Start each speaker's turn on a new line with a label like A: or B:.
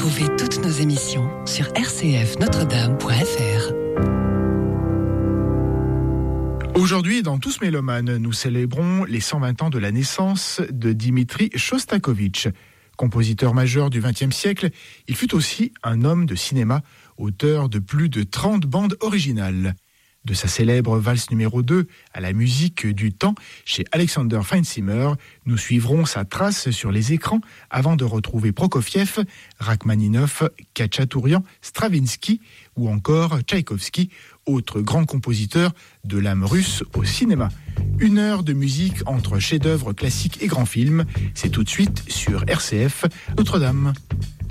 A: Retrouvez toutes nos émissions sur rcfnotredame.fr.
B: Aujourd'hui, dans Tous Mélomanes, nous célébrons les 120 ans de la naissance de Dimitri Chostakovitch. Compositeur majeur du XXe siècle, il fut aussi un homme de cinéma, auteur de plus de 30 bandes originales. De sa célèbre valse numéro 2 à la musique du temps chez Alexander Feinzimmer, nous suivrons sa trace sur les écrans avant de retrouver Prokofiev, Rachmaninov, Khachaturian, Stravinsky ou encore Tchaïkovski, autre grand compositeur de l'âme russe au cinéma. 1 heure de musique entre chefs-d'œuvre classiques et grands films, c'est tout de suite sur RCF Notre-Dame.